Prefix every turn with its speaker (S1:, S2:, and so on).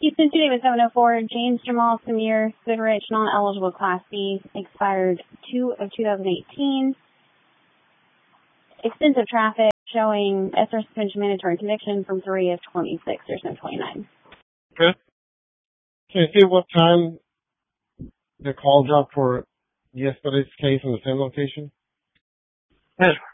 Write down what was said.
S1: Houston today was 704. James Jamal Samir Goodrich, non-eligible Class B, expired 2 of 2018. Extensive traffic showing SR suspension mandatory conviction from 3 of 26. There's no 29.
S2: Okay. Can you see what time the call dropped for yesterday's case in the same location?
S3: Yes.